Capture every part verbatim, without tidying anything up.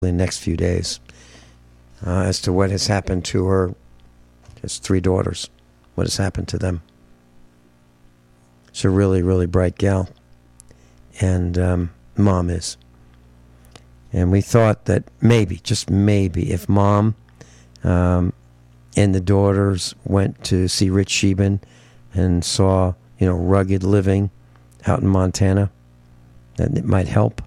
the next few days uh, as to what has happened to her, his three daughters, what has happened to them. She's a really, really bright gal, and um, Mom is. And we thought that maybe, just maybe, if Mom um, and the daughters went to see Rich Sheben and saw, you know, rugged living out in Montana, that it might help.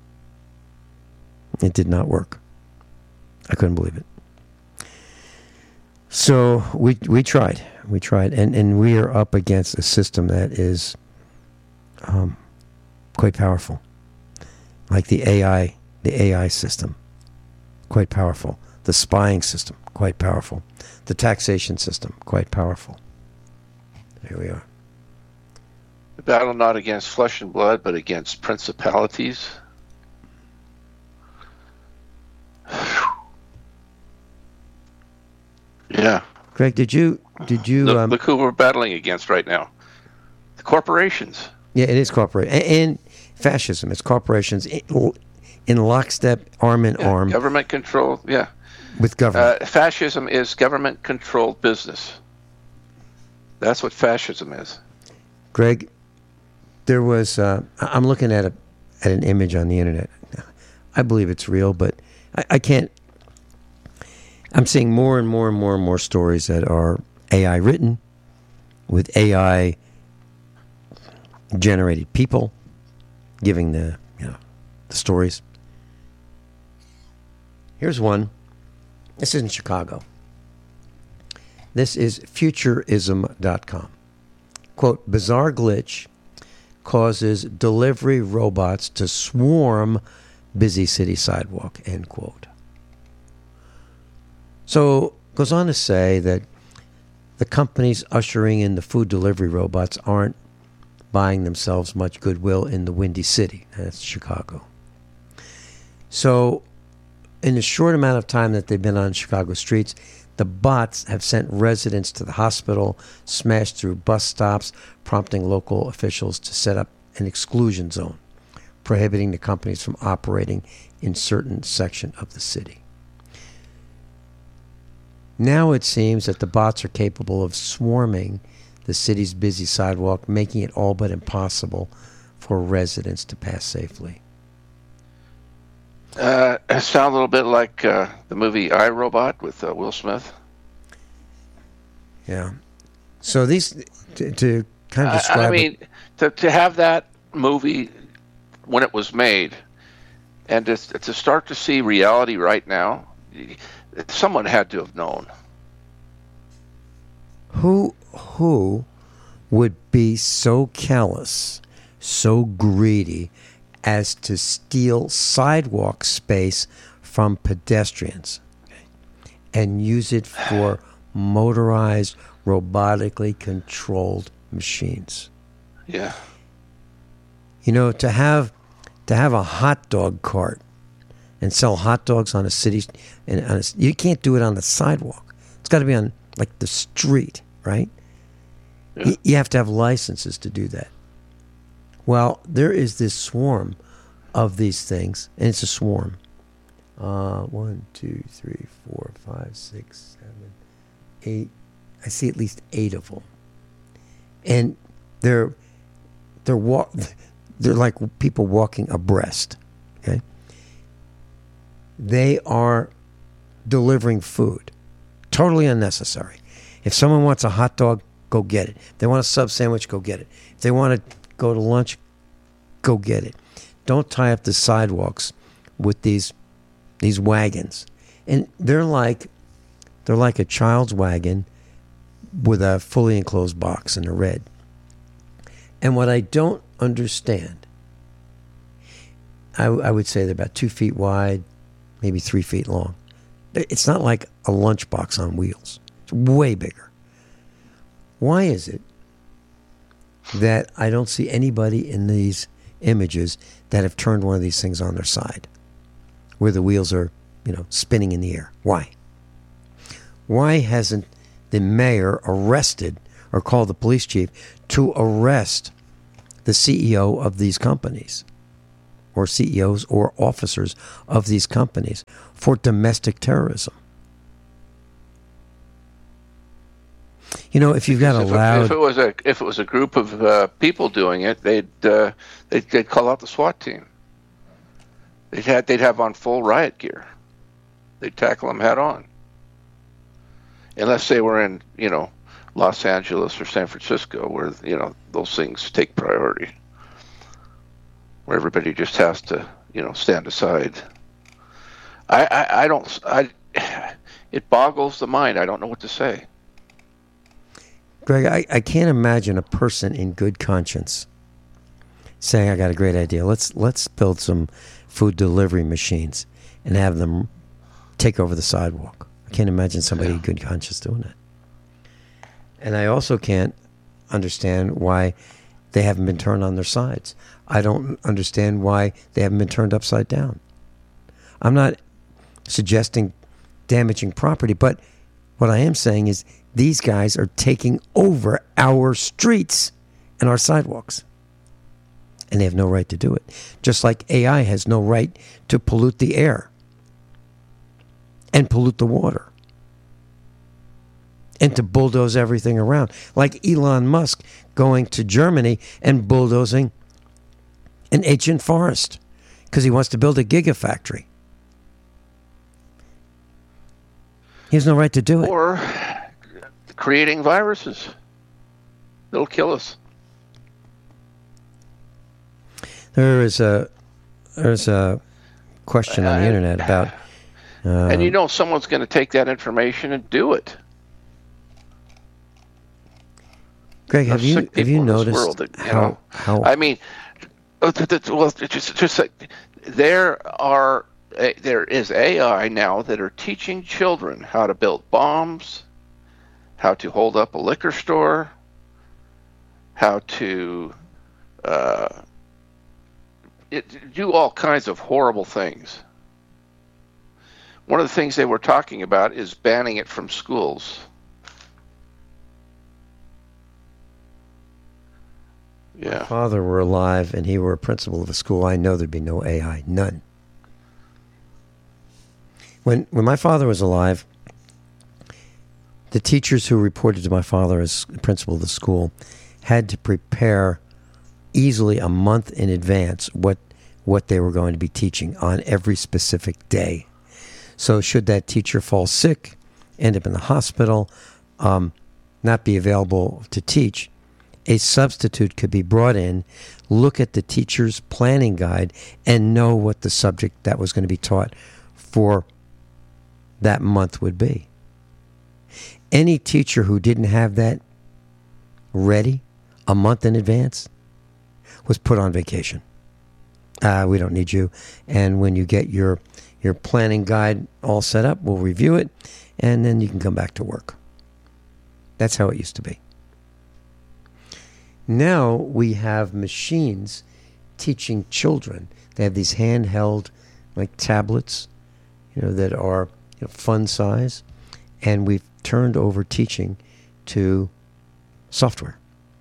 It did not work. I couldn't believe it. So we we tried. We tried. And, and we are up against a system that is um, quite powerful. Like the A I, the A I system, quite powerful. The spying system, quite powerful. The taxation system, quite powerful. Here we are. The battle not against flesh and blood, but against principalities. Yeah. Greg, did you did you look, um, look who we're battling against right now? The corporations. Yeah, it is corporate and, and fascism. It's corporations in, in lockstep, arm in yeah, arm. Government control. Yeah. With government. Uh, fascism is government-controlled business. That's what fascism is. Greg, there was. Uh, I'm looking at a at an image on the internet. I believe it's real, but I, I can't. I'm seeing more and more and more and more stories that are A I written, with A I generated people giving the you know the stories. Here's one. This is in Chicago. This is futurism dot com. Quote, bizarre glitch causes delivery robots to swarm busy city sidewalk, end quote. So, goes on to say that the companies ushering in the food delivery robots aren't buying themselves much goodwill in the Windy City. That's Chicago. So, in the short amount of time that they've been on Chicago streets, the bots have sent residents to the hospital, smashed through bus stops, prompting local officials to set up an exclusion zone, prohibiting the companies from operating in certain section of the city. Now it seems that the bots are capable of swarming the city's busy sidewalk, making it all but impossible for residents to pass safely. Uh, it sounds a little bit like uh, the movie I, Robot with uh, Will Smith. Yeah. So these, to, to kind of describe I, I mean, it, to, to have that movie when it was made and to, to start to see reality right now, someone had to have known. Who, who would be so callous, so greedy, as to steal sidewalk space from pedestrians and use it for motorized, robotically controlled machines? Yeah. You know, to have to have a hot dog cart and sell hot dogs on a city, and on a, you can't do it on the sidewalk. It's got to be on like the street, right? Yeah. Y- you have to have licenses to do that. Well, there is this swarm of these things, and it's a swarm. Uh, one, two, three, four, five, six, seven, eight. I see at least eight of them, and they're they're wa- they're like people walking abreast. Okay, they are delivering food, totally unnecessary. If someone wants a hot dog, go get it. If they want a sub sandwich, go get it. If they want to go to lunch, go get it. Don't tie up the sidewalks with these these wagons. And they're like they're like a child's wagon with a fully enclosed box in the red. And what I don't understand, I, I would say they're about two feet wide, maybe three feet long. It's not like a lunchbox on wheels. It's way bigger. Why is it that I don't see anybody in these images that have turned one of these things on their side, where the wheels are, you know, spinning in the air? Why? Why hasn't the mayor arrested or called the police chief to arrest the C E O of these companies? or C E Os or officers of these companies for domestic terrorism. You know, if you've got a if, loud, it, if it was a if it was a group of uh, people doing it, they'd, uh, they'd they'd call out the SWAT team. They'd had they'd have on full riot gear. They'd tackle them head on. Unless they were in, you know, Los Angeles or San Francisco, where, you know, those things take priority, where everybody just has to, you know, stand aside. I I, I don't I. It boggles the mind. I don't know what to say. Greg, I, I can't imagine a person in good conscience saying, I got a great idea. Let's let's build some food delivery machines and have them take over the sidewalk. I can't imagine somebody Yeah. in good conscience doing that. And I also can't understand why they haven't been turned on their sides. I don't understand why they haven't been turned upside down. I'm not suggesting damaging property, but what I am saying is these guys are taking over our streets and our sidewalks. And they have no right to do it. Just like A I has no right to pollute the air and pollute the water and to bulldoze everything around. Like Elon Musk going to Germany and bulldozing an ancient forest because he wants to build a gigafactory. He has no right to do it. Or creating viruses that'll kill us. There is a there's a question on the internet about, uh, and you know someone's going to take that information and do it. Greg, have There's you sick have you people in this noticed world that, you how know, how I mean, uh, th- th- well, just just like there are uh, there is A I now that are teaching children how to build bombs, how to hold up a liquor store, how to uh, it, do all kinds of horrible things. One of the things they were talking about is banning it from schools. Yeah. If my father were alive and he were a principal of a school, I know there'd be no A I, none. When when my father was alive, the teachers who reported to my father as principal of the school had to prepare easily a month in advance what what they were going to be teaching on every specific day. So should that teacher fall sick, end up in the hospital, um, not be available to teach, a substitute could be brought in, look at the teacher's planning guide, and know what the subject that was going to be taught for that month would be. Any teacher who didn't have that ready a month in advance was put on vacation. Uh, we don't need you. And when you get your your planning guide all set up, we'll review it, and then you can come back to work. That's how it used to be. Now we have machines teaching children. They have these handheld, like tablets, you know, that are you know, fun size, and we've turned over teaching to software.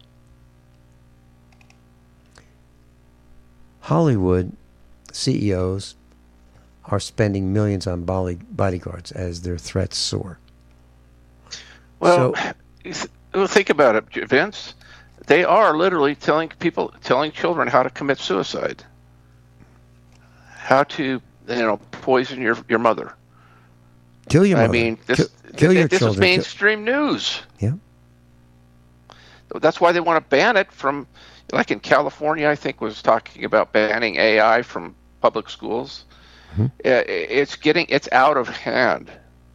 Hollywood C E Os are spending millions on body, bodyguards as their threats soar. Well, So- th- well, think about it, Vince. They are literally telling people, telling children how to commit suicide, how to, you know, poison your your mother. Kill your mother. I mean, this, kill, kill your this children. is Kill- mainstream news. Yeah. That's why they want to ban it from, like in California, I think was talking about banning A I from public schools. Mm-hmm. Uh, It's getting, it's out of hand.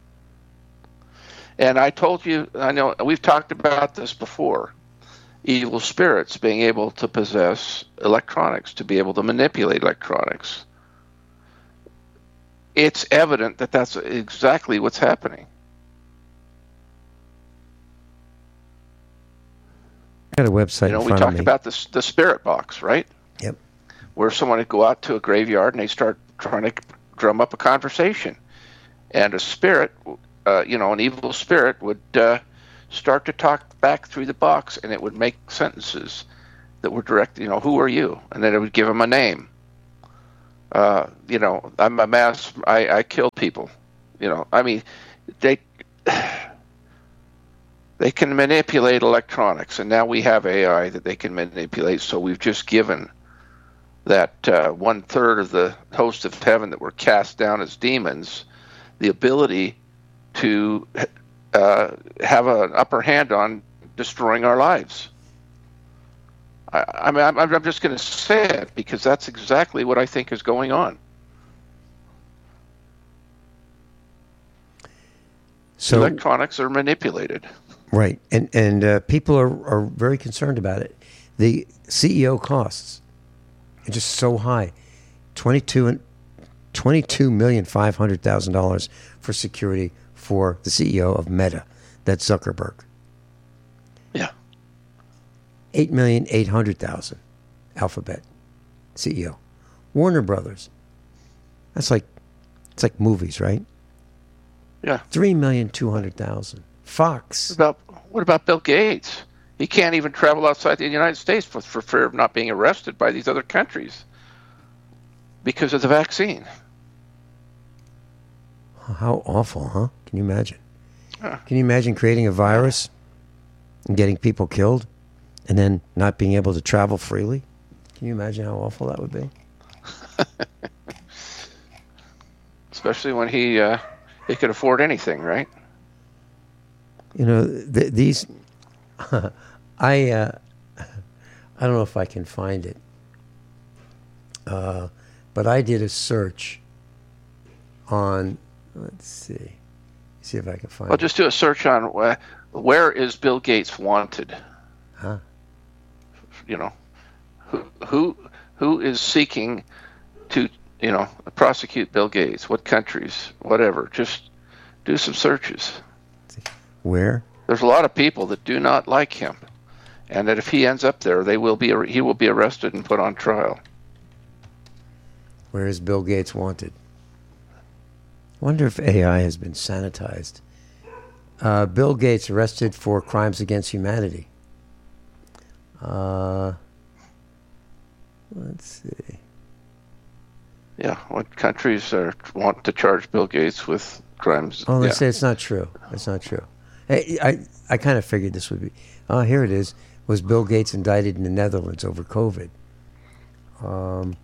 And I told you, I know we've talked about this before. Evil spirits being able to possess electronics, to be able to manipulate electronics. It's evident that that's exactly what's happening. I got a website You know, in we front of talked me. about this, the spirit box, right? Yep. Where someone would go out to a graveyard and they start trying to drum up a conversation. And a spirit, uh, you know, an evil spirit would uh, start to talk back through the box, and it would make sentences that were direct, you know, who are you? And then it would give them a name. Uh, you know, I'm a mass. I, I kill people. You know, I mean, they they can manipulate electronics, and now we have A I that they can manipulate. So we've just given that uh, one third of the host of heaven that were cast down as demons the ability to uh, have an upper hand on destroying our lives. I, I mean, I'm, I'm just going to say it because that's exactly what I think is going on. So electronics are manipulated. Right, and and uh, people are, are very concerned about it. The C E O costs are just so high, twenty-two million five hundred thousand dollars for security for the C E O of Meta, that's Zuckerberg. Yeah. eight million eight hundred thousand dollars Alphabet C E O. Warner Brothers, that's like, it's like movies, right? Yeah. three million two hundred thousand dollars Fox. What about, what about Bill Gates? He can't even travel outside the United States for, for fear of not being arrested by these other countries because of the vaccine. How awful, huh? Can you imagine? Huh. Can you imagine creating a virus and getting people killed and then not being able to travel freely? Can you imagine how awful that would be? Especially when he uh, he could afford anything, right? You know, th- these... I uh, I don't know if I can find it, uh, but I did a search on... Let's see. See if I can find Well, it. just do a search on where, where is Bill Gates wanted? Huh? You know, who who who is seeking to, you know, prosecute Bill Gates? What countries? Whatever. Just do some searches. Where? There's a lot of people that do not like him, and that if he ends up there, they will be he will be arrested and put on trial. Where is Bill Gates wanted? Wonder if A I has been sanitized. Uh, Bill Gates arrested for crimes against humanity. Uh, let's see. Yeah, what countries are, want to charge Bill Gates with crimes? Oh, let's yeah. say it's not true. It's not true. Hey, I, I kind of figured this would be. Oh, here it is. Was Bill Gates indicted in the Netherlands over COVID? Um,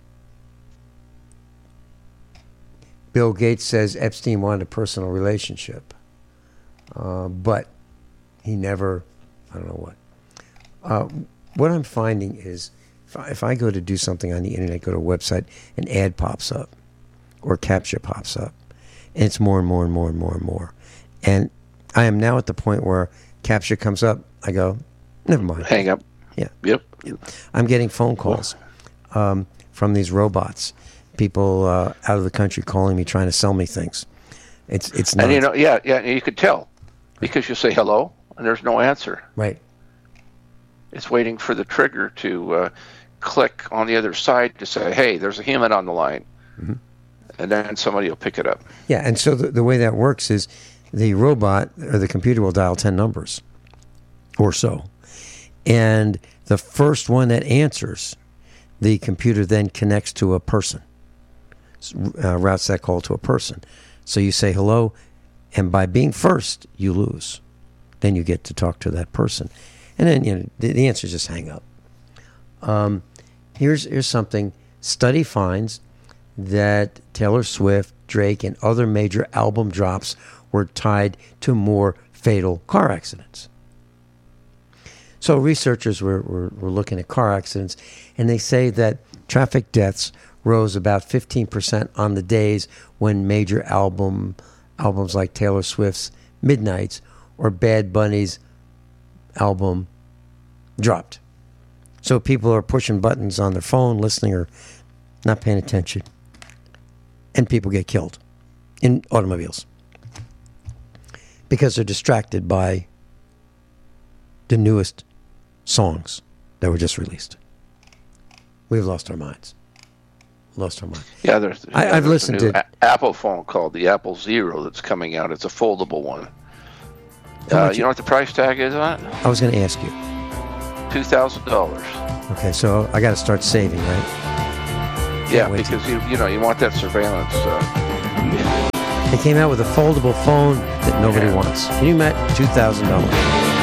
Bill Gates says Epstein wanted a personal relationship, uh, but he never, I don't know what. Uh, what I'm finding is if I, if I go to do something on the internet, go to a website, an ad pops up or CAPTCHA pops up, and it's more and more and more and more and more. And I am now at the point where CAPTCHA comes up, I go, never mind. Hang up. Yeah. Yep. I'm getting phone calls um, from these robots. People uh, out of the country calling me, trying to sell me things. It's it's not. And you know, yeah, yeah, you could tell because you say hello and there's no answer. Right. It's waiting for the trigger to uh, click on the other side to say, "Hey, there's a human on the line," mm-hmm. and then somebody will pick it up. Yeah, and so the, the way that works is the robot or the computer will dial ten numbers or so, and the first one that answers, the computer then connects to a person. Uh, routes that call to a person. So you say hello, and by being first, you lose. Then you get to talk to that person. And then, you know, the, the answer is just hang up. Um, here's, here's something. Study finds that Taylor Swift, Drake, and other major album drops were tied to more fatal car accidents. So researchers were, were, were looking at car accidents, and they say that traffic deaths rose about fifteen percent on the days when major album albums like Taylor Swift's Midnights or Bad Bunny's album dropped. So people are pushing buttons on their phone, listening or not paying attention, and people get killed in automobiles because they're distracted by the newest songs that were just released. We've lost our minds. Lost our mind. Yeah, there's. I, yeah, I've there's listened a new to a- Apple phone called the Apple Zero that's coming out. It's a foldable one. How Uh, much- you know what the price tag is on it? I was going to ask you. Two thousand dollars. Okay, so I got to start saving, right? Yeah, wait because you you know you want that surveillance. Uh, They came out with a foldable phone that nobody Yeah. wants. Can you imagine two thousand dollars?